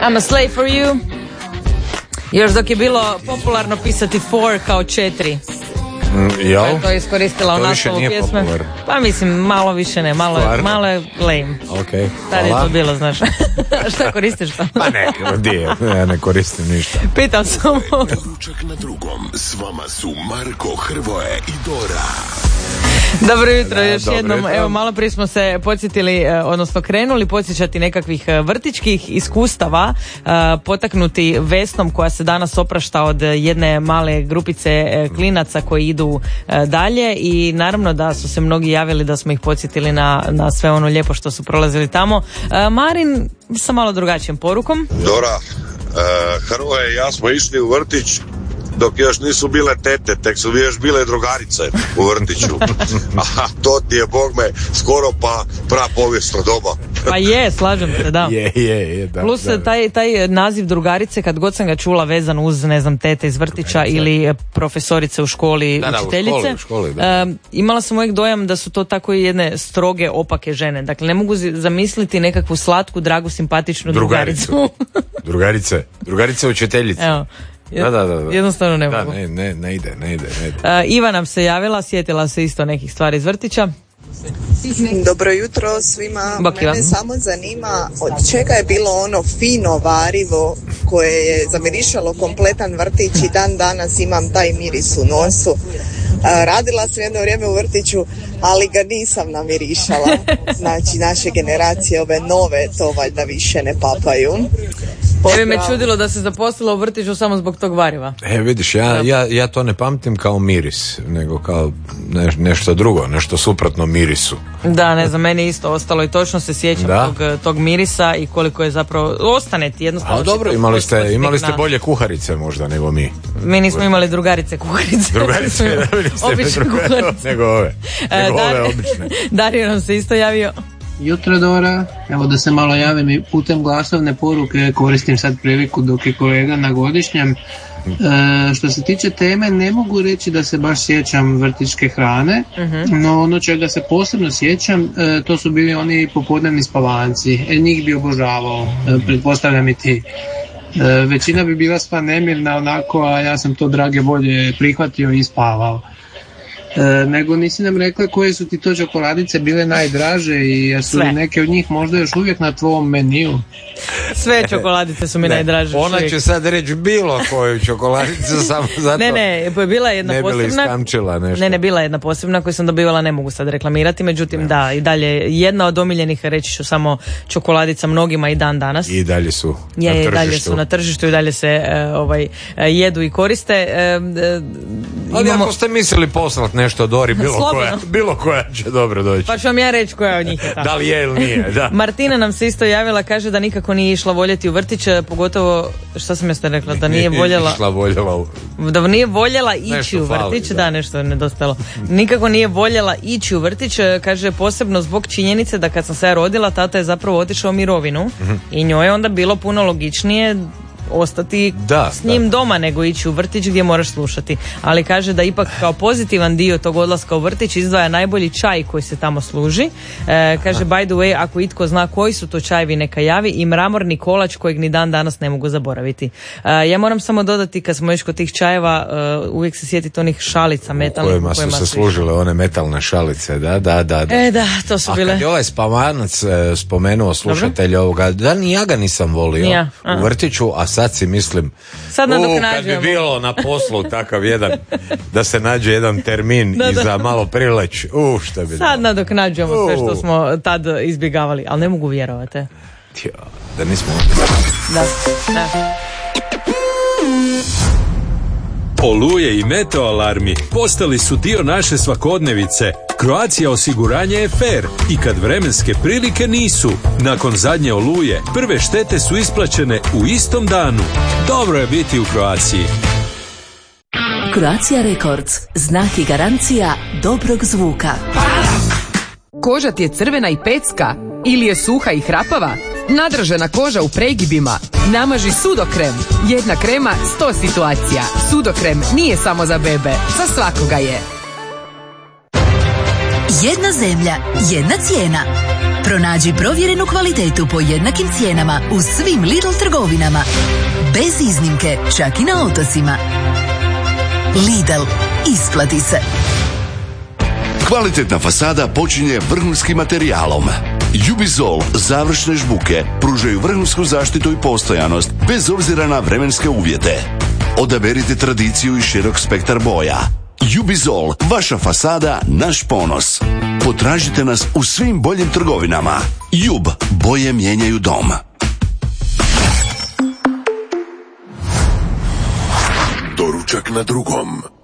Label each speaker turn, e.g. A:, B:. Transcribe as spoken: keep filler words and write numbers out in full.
A: I'm a slave for you. Još dok je bilo popularno pisati four kao četiri.
B: Mm, jel?
A: Pa je to iskoristila u naslovu pjesme.
B: Popular.
A: Pa mislim, malo više ne, malo, je, malo je lame.
B: Okay,
A: tad je to bilo, znaš. Šta koristiš to?
B: Pa ne, gdje, ja ne koristim ništa.
A: Pitam samo.
C: Ručak na drugom, s vama su Marko, Hrvoje i Dora.
A: Dobro jutro,
B: da,
A: još
B: dobro
A: jednom.
B: jutro.
A: Evo, malo prije smo se podsjetili, odnosno krenuli podsjećati nekakvih vrtićkih iskustava, potaknuti Vesnom koja se danas oprašta od jedne male grupice klinaca koji idu dalje i naravno da su se mnogi javili da smo ih podsjetili na, na sve ono lijepo što su prolazili tamo. Marin sa malo drugačijom porukom.
D: Dora, Hrvoje i ja smo išli u vrtić dok još nisu bile tete, tek su još bile drugarice u vrtiću. Aha, to ti je, Bog me, skoro pa prapovijesno doba.
A: Pa je, slažem se, da.
B: Je, je, je, da.
A: Plus
B: da, da.
A: Taj, taj naziv drugarice, kad god sam ga čula vezan uz, ne znam, tete iz vrtića okay, ili profesorice u školi,
B: da,
A: učiteljice,
B: da, u školi, u školi, da.
A: Um, imala sam uvijek dojam da su to tako jedne stroge, opake žene. Dakle, ne mogu zamisliti nekakvu slatku, dragu, simpatičnu drugaricu.
B: Drugaricu. Drugarice, drugarice učiteljice.
A: Evo.
B: Da, da, da, da.
A: Jednostavno ne
B: da,
A: mogu.
B: Ne, ne, ne ide, ne ide. Ne ide.
A: Uh, Iva nam se javila, sjetila se isto nekih stvari iz vrtića.
E: Dobro jutro svima.
A: Bok,
E: Mene samo zanima od čega je bilo ono fino varivo koje je zamirišalo kompletan vrtić i dan danas imam taj miris u nosu. Radila sam jedno vrijeme u vrtiću, ali ga nisam namirišala. Znači naše generacije, ove nove, to valjda više ne papaju.
A: Ne bi me čudilo da se zaposlila u vrtiću samo zbog tog variva.
B: E, vidiš, ja, ja, ja to ne pamtim kao miris, nego kao ne, nešto drugo, nešto suprotno mirisu.
A: Da, ne znam, meni isto ostalo i točno se sjećam tog, tog mirisa i koliko je zapravo, ostane ti jednostavno.
B: A dobro, imali ste, imali ste bolje kuharice možda nego mi.
A: Mi nismo imali drugarice kuharice.
B: Drugarice, da, vi niste
A: obične kuharice.
B: Nego ove, nego
A: Dar...
B: ove obične.
A: Dario nam se isto javio.
F: Jutro, Dora, evo da se malo javim i putem glasovne poruke, koristim sad priliku dok je kolega na godišnjem. E, što se tiče teme, ne mogu reći da se baš sjećam vrtićke hrane, uh-huh. no ono čega se posebno sjećam, e, to su bili oni popodnevni spavanci, e, njih bi obožavao, e, pretpostavljam i ti. E, većina bi bila sva nemirna onako, a ja sam to drage volje prihvatio i spavao. E, nego nisi nam rekla koje su ti to čokoladice bile najdraže i jesu li neke od njih možda još uvijek na tvom meniju?
A: Sve čokoladice su mi ne, najdraže.
B: Ona će sad reći bilo koju čokoladicu samo zato.
A: Ne, ne, bila je jedna
B: ne
A: posebna.
B: Ne bili iskamčila nešto.
A: Ne, ne, bila je jedna posebna koju sam dobivala, ne mogu sad reklamirati, međutim ne. Da, i dalje jedna od omiljenih, reći ću samo čokoladica mnogima i dan danas.
B: I dalje su
A: je,
B: na tržištu.
A: I dalje su na tržištu i dalje se uh, ovaj, uh, jedu i koriste. Uh, uh,
B: Ali
A: imamo...
B: ako ste mislili poslati nešto Dori, bilo koja, bilo koja će dobro doći.
A: Pa ću vam ja reći koja od njih je tamo.
B: Da li je ili nije, da.
A: Martina nam se isto javila, kaže da nikako nije išla voljeti u vrtić, pogotovo, šta sam jeste rekla, da nije voljela,
B: išla voljela u...
A: da nije voljela ići
B: nešto
A: u vrtić,
B: fali,
A: da. da, nešto je nedostalo. Nikako nije voljela ići u vrtić, kaže posebno zbog činjenice da kad sam se ja rodila, tata je zapravo otišao u mirovinu mm-hmm. i njoj je onda bilo puno logičnije ostati
B: da,
A: s njim da. doma nego ići u vrtić gdje moraš slušati. Ali kaže da ipak kao pozitivan dio tog odlaska u vrtić izdvaja najbolji čaj koji se tamo služi. E, kaže by the way, ako itko zna koji su to čajevi neka javi, i mramorni kolač kojeg ni dan danas ne mogu zaboraviti. E, ja moram samo dodati, kad smo još kod tih čajeva, uh, uvijek se sjetiti onih šalica metalnih.
B: U kojima su se služile one metalne šalice, da, da, da. da.
A: E da, to su
B: A
A: bile.
B: A kad je ovaj spavanac e, spomenuo slušatelj ovoga, da ni ja ga nisam volio
A: ja.
B: u vrtiću, a sad si mislim,
A: sad
B: u, kad bi bilo na poslu takav jedan, da se nađe jedan termin da, i za malo prileć, u, šta bi
A: sad nadoknađujemo sve što smo tad izbjegavali, ali ne mogu vjerovati.
B: Tjo, da nismo
A: da, da.
G: Oluje i meteo alarmi postali su dio naše svakodnevice. Croatia osiguranje je fair i kad vremenske prilike nisu. Nakon zadnje oluje, prve štete su isplaćene u istom danu. Dobro je biti u Croatiji.
H: Croatia Records, znak i garancija dobrog zvuka.
I: Koža ti je crvena i pecka ili je suha i hrapava? Nadražena koža u pregibima? Namaži Sudokrem. Jedna krema, sto situacija. Sudokrem nije samo za bebe, za svakoga je.
H: Jedna zemlja, jedna cijena. Pronađi provjerenu kvalitetu po jednakim cijenama u svim Lidl trgovinama. Bez iznimke, čak i na otocima. Lidl, isplati se.
J: Kvalitetna fasada počinje vrhunskim materijalom. Jubizol završne žbuke pružaju vrhunsku zaštitu i postojanost bez obzira na vremenske uvjete. Odaberite tradiciju i širok spektar boja. Jubizol, vaša fasada, naš ponos. Potražite nas u svim boljim trgovinama. Jub, boje mijenjaju dom.
C: Doručak na drugom.